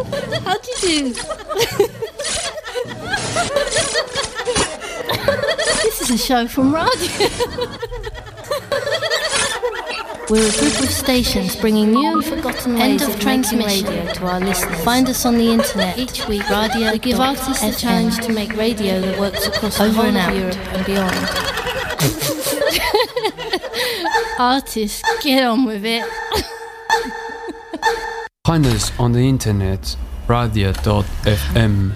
How do you do? This is a show from radio. We're a group of stations bringing new and forgotten ways of transmission radio to our listeners. Find us on the internet each week. Radio. We give artists a challenge to make radio that works across over and out Europe and beyond. Artists, get on with it. Find us on the internet, radio.fm.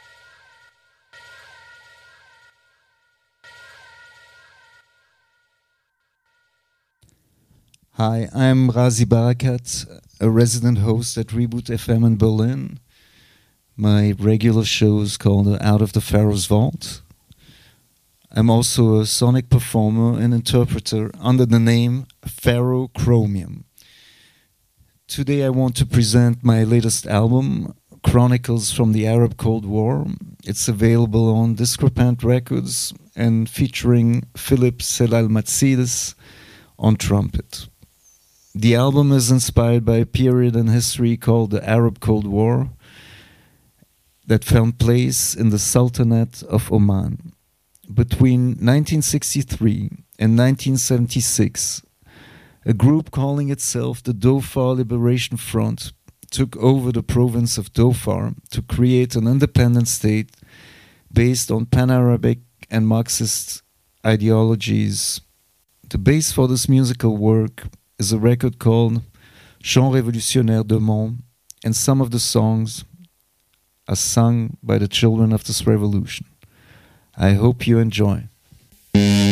Hi, I'm Razi Barakat, a resident host at Reboot FM in Berlin. My regular show is called Out of the Pharaoh's Vault. I'm also a sonic performer and interpreter under the name Pharaoh Chromium. Today I want to present my latest album, Chronicles from the Arab Cold War. It's available on Discrepant Records and featuring Philip Selalmatsides on trumpet. The album is inspired by a period in history called the Arab Cold War that found place in the Sultanate of Oman. Between 1963 and 1976, a group calling itself the Dhofar Liberation Front took over the province of Dhofar to create an independent state based on Pan-Arabic and Marxist ideologies. The base for this musical work is a record called Chants Révolutionnaires de Mons, and some of the songs are sung by the children of this revolution. I hope you enjoy.